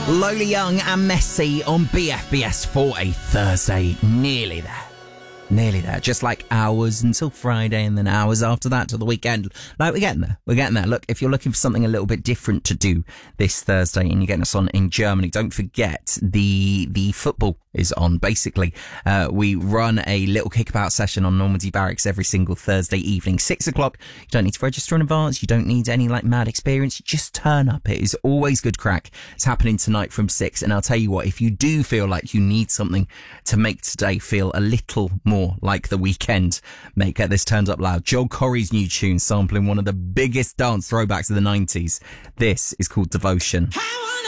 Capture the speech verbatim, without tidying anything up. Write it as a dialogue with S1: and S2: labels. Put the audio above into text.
S1: Lola Young and Messi on B F B S for a Thursday. Nearly there. Nearly there. Just like hours until Friday and then hours after that to the weekend. Like, we're getting there. We're getting there. Look, if you're looking for something a little bit different to do this Thursday and you're getting us on in Germany, don't forget the the football is on. Basically, uh, we run a little kickabout session on Normandy Barracks every single Thursday evening, six o'clock. You don't need to register in advance. You don't need any like mad experience. Just turn up. It is always good crack. It's happening tonight from six. And I'll tell you what, if you do feel like you need something to make today feel a little more like the weekend, mate, get this turned up loud. Joel Corry's new tune sampling one of the biggest dance throwbacks of the nineties. This is called Devotion.
S2: I wanna